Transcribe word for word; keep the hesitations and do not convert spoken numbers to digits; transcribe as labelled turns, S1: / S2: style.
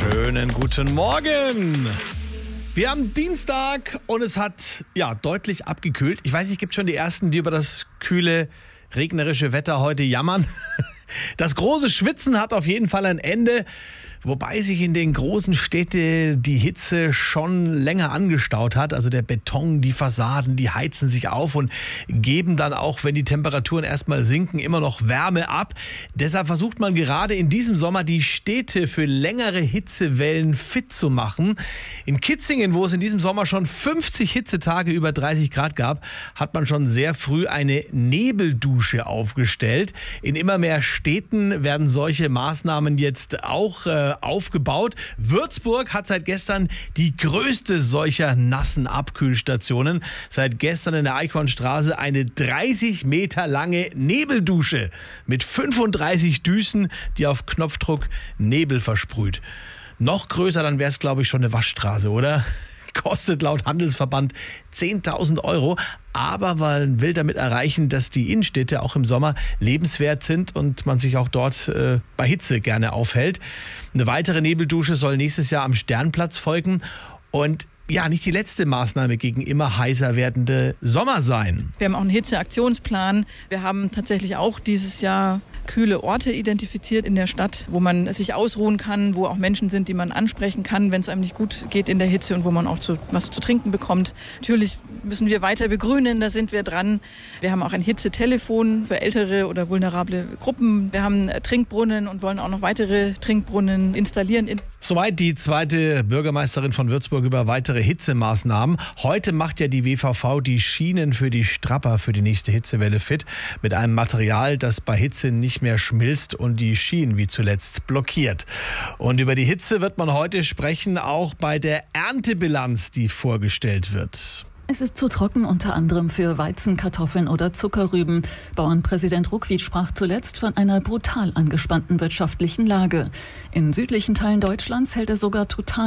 S1: Schönen guten Morgen. Wir haben Dienstag und es hat ja deutlich abgekühlt. Ich weiß nicht, gibt schon die Ersten, die über das kühle, regnerische Wetter heute jammern. Das große Schwitzen hat auf jeden Fall ein Ende, wobei sich in den großen Städten die Hitze schon länger angestaut hat. Also der Beton, die Fassaden, die heizen sich auf und geben dann auch, wenn die Temperaturen erstmal sinken, immer noch Wärme ab. Deshalb versucht man gerade in diesem Sommer die Städte für längere Hitzewellen fit zu machen. In Kitzingen, wo es in diesem Sommer schon fünfzig Hitzetage über dreißig Grad gab, hat man schon sehr früh eine Nebeldusche aufgestellt. In immer mehr Städten werden solche Maßnahmen jetzt auch äh, aufgebaut. Würzburg hat seit gestern die größte solcher nassen Abkühlstationen. Seit gestern in der Eichhornstraße eine dreißig Meter lange Nebeldusche mit fünfunddreißig Düsen, die auf Knopfdruck Nebel versprüht. Noch größer, dann wäre es, glaube ich, schon eine Waschstraße, oder? Kostet laut Handelsverband zehntausend Euro. Aber man will damit erreichen, dass die Innenstädte auch im Sommer lebenswert sind und man sich auch dort äh, bei Hitze gerne aufhält. Eine weitere Nebeldusche soll nächstes Jahr am Sternplatz folgen. Und ja, nicht die letzte Maßnahme gegen immer heißer werdende Sommer sein.
S2: Wir haben auch einen Hitzeaktionsplan. Wir haben tatsächlich auch dieses Jahr kühle Orte identifiziert in der Stadt, wo man sich ausruhen kann, wo auch Menschen sind, die man ansprechen kann, wenn es einem nicht gut geht in der Hitze und wo man auch zu, was zu trinken bekommt. Natürlich müssen wir weiter begrünen, da sind wir dran. Wir haben auch ein Hitzetelefon für ältere oder vulnerable Gruppen. Wir haben Trinkbrunnen und wollen auch noch weitere Trinkbrunnen installieren.
S1: Soweit die zweite Bürgermeisterin von Würzburg über weitere Hitzemaßnahmen. Heute macht ja die W V V die Schienen für die Strapper für die nächste Hitzewelle fit. Mit einem Material, das bei Hitze nicht mehr schmilzt und die Schienen wie zuletzt blockiert. Und über die Hitze wird man heute sprechen, auch bei der Erntebilanz, die vorgestellt wird.
S3: Es ist zu trocken, unter anderem für Weizen, Kartoffeln oder Zuckerrüben. Bauernpräsident Ruckwied sprach zuletzt von einer brutal angespannten wirtschaftlichen Lage. In südlichen Teilen Deutschlands hält er sogar total